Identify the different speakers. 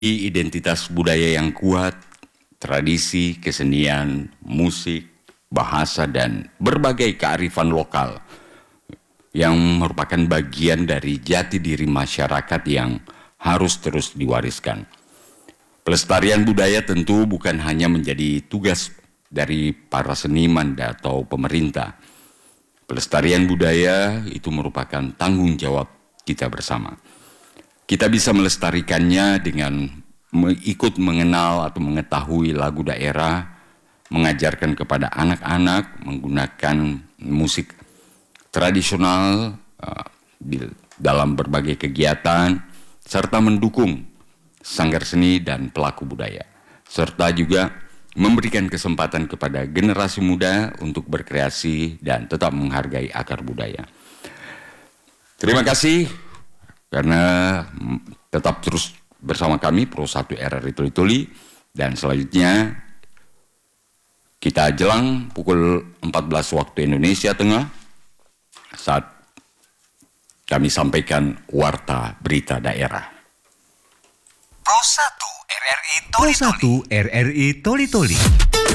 Speaker 1: identitas budaya yang kuat, tradisi, kesenian, musik, bahasa, dan berbagai kearifan lokal yang merupakan bagian dari jati diri masyarakat yang harus terus diwariskan. Pelestarian budaya tentu bukan hanya menjadi tugas dari para seniman atau pemerintah. Pelestarian budaya itu merupakan tanggung jawab kita bersama. Kita bisa melestarikannya dengan ikut mengenal atau mengetahui lagu daerah, mengajarkan kepada anak-anak menggunakan musik tradisional dalam berbagai kegiatan, serta mendukung sanggar seni dan pelaku budaya, serta juga memberikan kesempatan kepada generasi muda untuk berkreasi dan tetap menghargai akar budaya. Terima kasih karena tetap terus bersama kami Pro 1 RRI Toli Toli, dan selanjutnya kita jelang pukul 14 waktu Indonesia Tengah saat kami sampaikan Warta Berita Daerah.
Speaker 2: Pro 1 RRI Toli Toli.